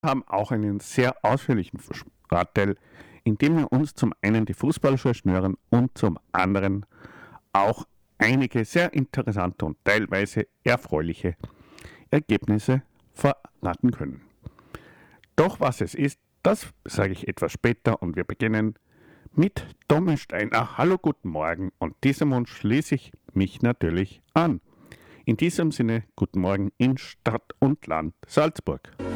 haben auch einen sehr ausführlichen Sportteil, in dem wir uns zum einen die Fußballschuhe schnüren und zum anderen auch einige sehr interessante und teilweise erfreuliche Ergebnisse verraten können. Doch was es ist, das sage ich etwas später und wir beginnen mit Thomas Steiner. Hallo, guten Morgen, und diesem Wunsch schließe ich mich natürlich an. In diesem Sinne, guten Morgen in Stadt und Land Salzburg.